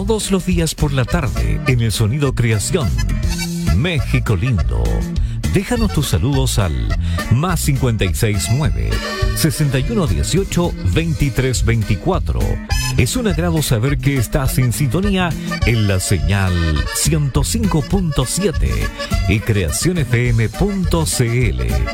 Todos los días por la tarde en El Sonido Creación. México lindo. Déjanos tus saludos al +569 6118 2324. Es un agrado saber que estás en sintonía en la señal 105.7 y creacionfm.cl.